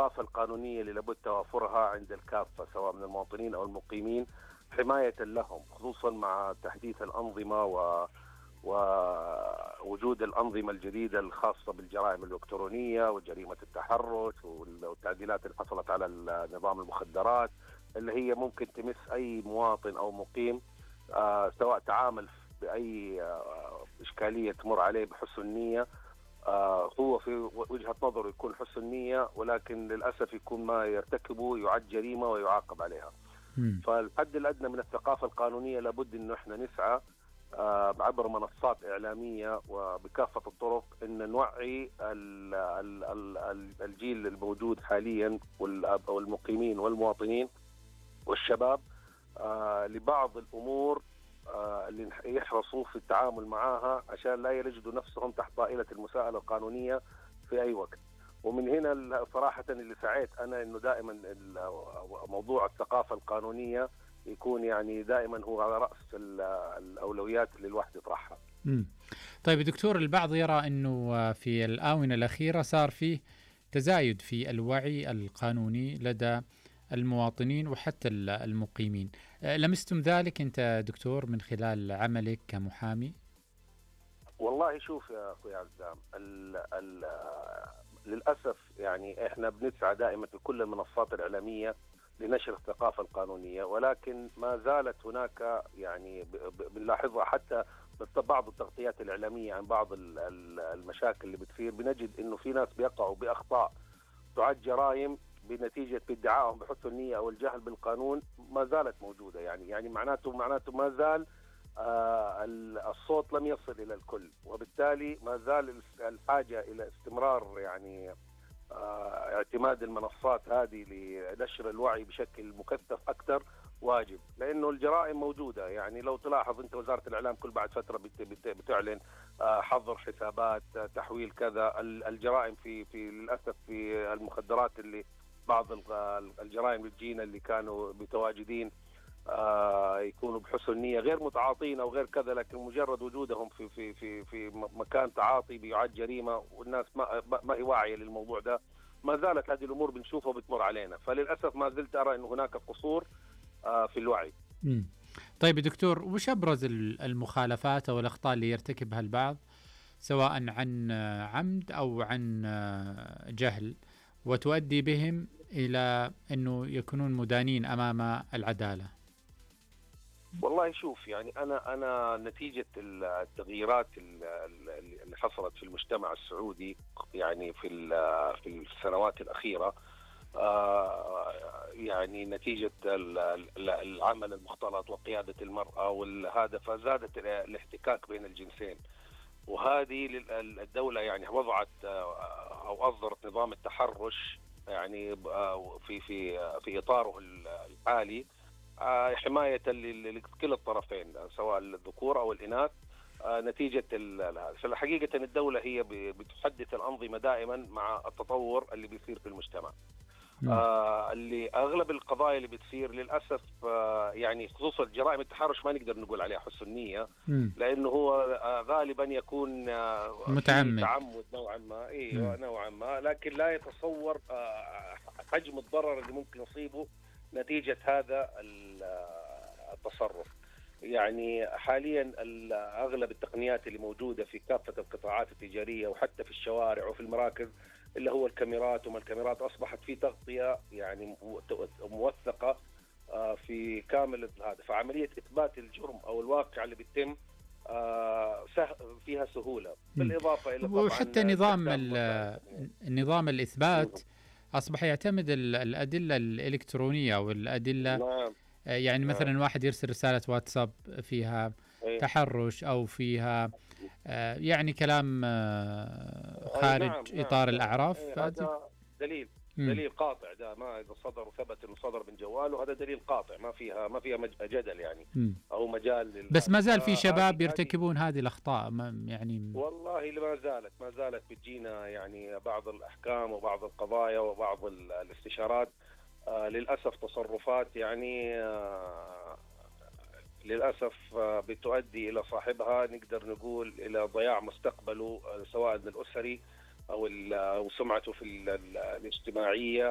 الثقافة القانونية اللي لابد توافرها عند الكافة سواء من المواطنين أو المقيمين حماية لهم، خصوصا مع تحديث الأنظمة ووجود الأنظمة الجديدة الخاصة بالجرائم الإلكترونية وجريمة التحرش والتعديلات اللي حصلت على نظام المخدرات اللي هي ممكن تمس أي مواطن أو مقيم، سواء تعامل بأي إشكالية تمر عليه بحسن نية. هو في وجهة نظره يكون حسن نية، ولكن للأسف يكون ما يرتكبه يعد جريمة ويعاقب عليها. فالحد الأدنى من الثقافة القانونية لابد أنه إحنا نسعى عبر منصات إعلامية وبكافة الطرق أن نوعي الجيل الموجود حاليا والمقيمين والمواطنين والشباب لبعض الأمور اللي يحرصوا في التعامل معها عشان لا يجدوا نفسهم تحت طائلة المساءلة القانونية في أي وقت. ومن هنا صراحة اللي سعيت أنا إنه دائما موضوع الثقافة القانونية يكون يعني دائما هو على رأس الأولويات اللي الواحد يطرحها. طيب دكتور، البعض يرى أنه في الآونة الأخيرة صار فيه تزايد في الوعي القانوني لدى المواطنين وحتى المقيمين. لمستم ذلك أنت دكتور من خلال عملك كمحامي؟ والله شوف يا أخوي عزام، للأسف يعني إحنا بنسعى دائما في كل المنصات الإعلامية لنشر الثقافة القانونية، ولكن ما زالت هناك يعني بنلاحظها حتى بعض التغطيات الإعلامية عن بعض المشاكل اللي بتصير، بنجد إنه في ناس بيقعوا بأخطاء تعد جرائم بنتيجة ادعائهم بحسن النية أو الجهل بالقانون ما زالت موجودة. يعني معناته ما زال الصوت لم يصل إلى الكل، وبالتالي ما زال الحاجة إلى استمرار يعني اعتماد المنصات هذه لنشر الوعي بشكل مكثف أكثر واجب، لأنه الجرائم موجودة. يعني لو تلاحظ أنت وزارة الإعلام كل بعد فترة بتعلن حظر حسابات، تحويل كذا، الجرائم في للأسف في المخدرات اللي بعض الجرائم اللي تجينا اللي كانوا متواجدين يكونوا بحسن نية غير متعاطين أو غير كذا، لكن مجرد وجودهم في مكان تعاطي بيعد جريمة، والناس ما هي واعية للموضوع ده. ما زالت هذه الأمور بنشوفها وبتمر علينا، فللأسف ما زلت أرى أن هناك قصور في الوعي. طيب دكتور، وش أبرز المخالفات أو الأخطاء اللي يرتكبها البعض سواء عن عمد أو عن جهل وتؤدي بهم إلى أنه يكونون مدانين أمام العدالة؟ والله شوف، يعني أنا نتيجة التغييرات اللي حصلت في المجتمع السعودي يعني في السنوات الأخيرة، يعني نتيجة العمل المختلط وقيادة المرأة والهذا، فزادت الاحتكاك بين الجنسين، وهذه الدولة يعني وضعت أو أصدرت نظام التحرش يعني في إطاره الحالي حماية لكل الطرفين سواء الذكور أو الإناث. نتيجة فالحقيقة الدولة هي بتحدث الأنظمة دائما مع التطور اللي بيصير في المجتمع. اللي أغلب القضايا اللي بتصير للأسف يعني خصوصا جرائم التحرش ما نقدر نقول عليها حسن نية، لأنه هو غالبا يكون متعمد تعمد نوعا ما، نوعا ما، لكن لا يتصور حجم الضرر اللي ممكن يصيبه نتيجة هذا التصرف. يعني حاليا أغلب التقنيات اللي موجودة في كافة القطاعات التجارية وحتى في الشوارع وفي المراكز اللي هو الكاميرات، وما الكاميرات أصبحت في تغطية يعني موثقة في كامل هذا، فعملية إثبات الجرم أو الواقع اللي بيتم فيها سهولة، بالإضافة إلى وحتى نظام الإثبات أصبح يعتمد الأدلة الإلكترونية والأدلة يعني مثلا واحد يرسل رسالة واتساب فيها تحرش أو فيها يعني كلام خارج إطار الأعراف، هذا دليل قاطع، ده ما إذا صدر وثبت إنه صدر من جواله هذا دليل قاطع، ما فيها جدل يعني أو مجال بس ما زال في شباب يرتكبون هذه الأخطاء يعني. والله ما زالت بتجينا يعني بعض الأحكام وبعض القضايا وبعض الاستشارات للأسف تصرفات يعني للأسف بتؤدي إلى صاحبها نقدر نقول إلى ضياع مستقبله سواء الأسري أو سمعته في الاجتماعية